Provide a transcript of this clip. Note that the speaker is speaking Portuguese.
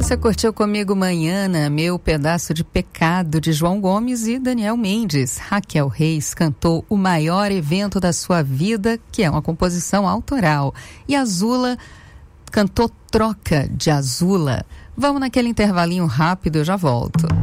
Você curtiu comigo Manhana, Meu Pedaço de Pecado, de João Gomes e Daniel Mendes. Raquel Reis cantou O Maior Evento da Sua Vida, que é uma composição autoral. E Azula cantou Troca, de Azula. Vamos naquele intervalinho rápido, eu já volto.